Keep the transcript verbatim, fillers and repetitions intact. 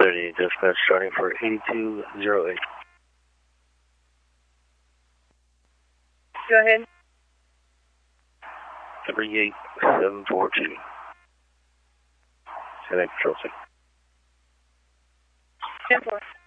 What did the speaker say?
Clarity, dispatch starting for eighty-two oh eight. Go ahead. three eight seven four two. San Control six. ten four.